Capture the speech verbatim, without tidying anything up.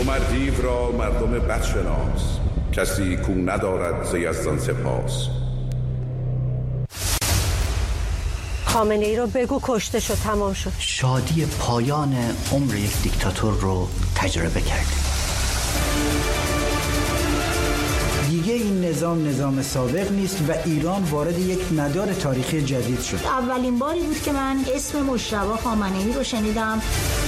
مر دیو را مردم بدشناس، کسی کو ندارد ز یزدان سپاس. خامنه ای رو بگو کشته شد، تمام شد. شادی پایان عمر یک دیکتاتور رو تجربه کردیم. دیگه این نظام نظام سابق نیست و ایران وارد یک مدار تاریخی جدید شد. اولین باری بود که من اسم مجتبی خامنه‌ای رو شنیدم.